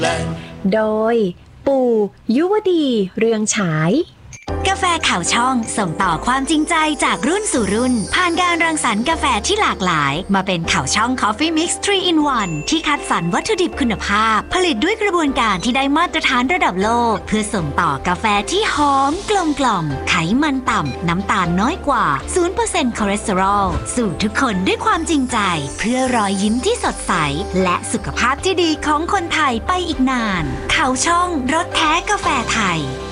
โดยปู่ยุวดีเรืองฉายกาแฟข่าวช่องส่งต่อความจริงใจจากรุ่นสู่รุ่นผ่านการรังสรรค์กาแฟที่หลากหลายมาเป็นข่าวช่อง Coffee Mix 3 in 1ที่คัดสรรวัตถุดิบคุณภาพผลิตด้วยกระบวนการที่ได้มาตรฐานระดับโลกเพื่อส่งต่อกาแฟที่หอมกลมกล่อมไขมันต่ำน้ำตาลน้อยกว่า 0% คอเลสเตอรอลสู่ทุกคนด้วยความจริงใจเพื่อรอยยิ้มที่สดใสและสุขภาพที่ดีของคนไทยไปอีกนานข่าวช่องรสแท้กาแฟไทย